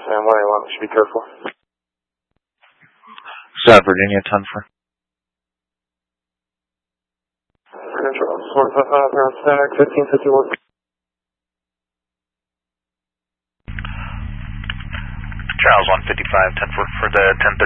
San Juan, should be careful. South Virginia, 10-4. Charles, 1551. Charles 155, 10-4 for the 1030.